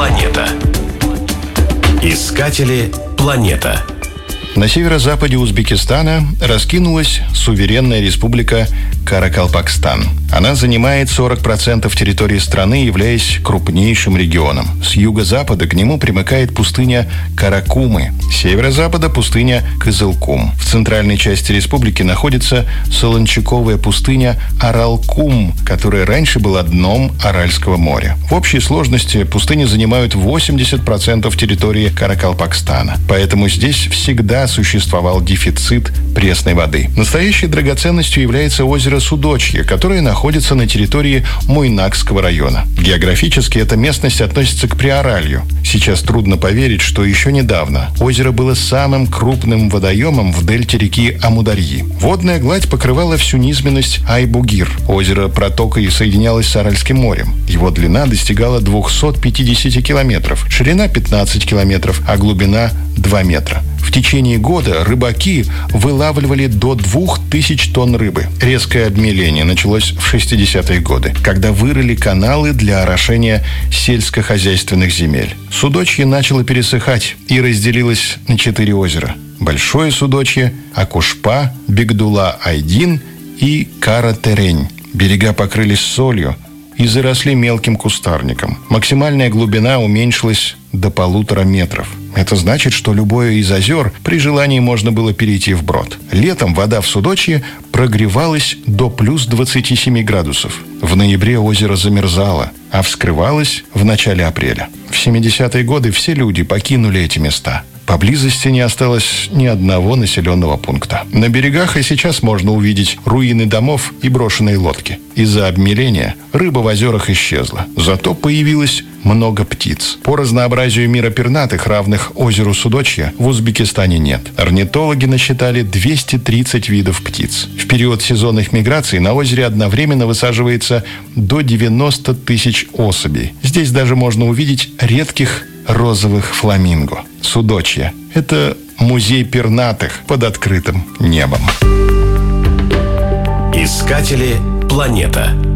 Планета. Искатели планета. На северо-западе Узбекистана раскинулась суверенная республика Каракалпакстан. Она занимает 40% территории страны, являясь крупнейшим регионом. С юго-запада к нему примыкает пустыня Каракумы, с северо-запада пустыня Кызылкум. В центральной части республики находится солончаковая пустыня Аралкум, которая раньше была дном Аральского моря. В общей сложности пустыни занимают 80% территории Каракалпакстана. Поэтому здесь всегда существовал дефицит пресной воды. Настоящей драгоценностью является озеро Судочье, которое находится на территории Мойнакского района. Географически эта местность относится к Приоралью. Сейчас трудно поверить, что еще недавно озеро было самым крупным водоемом в дельте реки Амударьи. Водная гладь покрывала всю низменность Айбугир. Озеро протокой соединялось с Аральским морем. Его длина достигала 250 километров, ширина 15 километров, а глубина 2 метра. В течение года рыбаки вылавливали до 2000 тонн рыбы. Резкое обмеление началось в 60-е годы, когда вырыли каналы для орошения сельскохозяйственных земель. Судочье начало пересыхать и разделилось на 4 озера: Большое Судочье, Акушпа, Бигдула-Айдин и Кара-Терень. Берега покрылись солью и заросли мелким кустарником. Максимальная глубина уменьшилась до 1,5 метров. Это значит, что любое из озер при желании можно было перейти вброд. Летом вода в Судочье прогревалась до плюс 27 градусов. В ноябре озеро замерзало, а вскрывалось в начале апреля. В 70-е годы все люди покинули эти места. Поблизости не осталось ни одного населенного пункта. На берегах и сейчас можно увидеть руины домов и брошенные лодки. Из-за обмеления рыба в озерах исчезла. Зато появилось много птиц. По разнообразию мира пернатых, равных озеру Судочье, в Узбекистане нет. Орнитологи насчитали 230 видов птиц. В период сезонных миграций на озере одновременно высаживается до 90 тысяч особей. Здесь даже можно увидеть редких розовых фламинго. Судочье – это музей пернатых под открытым небом. Искатели планета.